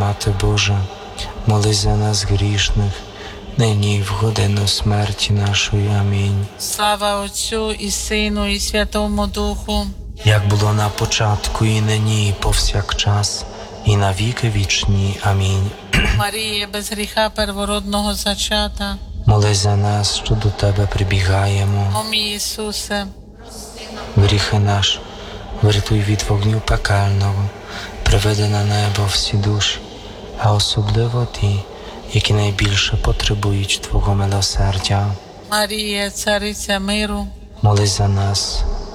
Мати Божа, молись за нас грішних, нині і в годину смерті нашої. Амінь. Слава Отцю і Сину, і Святому Духу. Як було на початку, і нині, і повсякчас, і на віки вічні. Амінь. Марія, без гріха первородного зачата. Молись за нас, що до Тебе прибігаємо. О мій Ісусе, Гріхи наш, врятуй від вогню пекельного, приведи на небо всі душі, а особливо ті, які найбільше потребують Твого милосердя. Марія, Цариця миру. Молись за нас,